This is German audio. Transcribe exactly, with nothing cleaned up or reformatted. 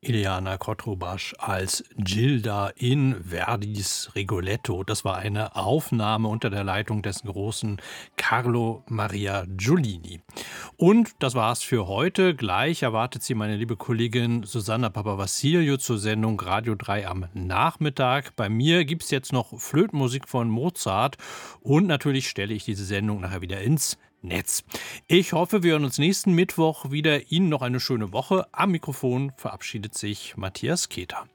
Ileana Cotrubas als Gilda in Verdis Rigoletto. Das war eine Aufnahme unter der Leitung des großen Carlo Maria Giulini. Und das war's für heute. Gleich erwartet Sie meine liebe Kollegin Susanna Papavassiliou zur Sendung Radio drei am Nachmittag. Bei mir gibt's jetzt noch Flötenmusik von Mozart und natürlich stelle ich diese Sendung nachher wieder ins Netz. Ich hoffe, wir hören uns nächsten Mittwoch wieder. Ihnen noch eine schöne Woche. Am Mikrofon verabschiedet sich Matthias Keter.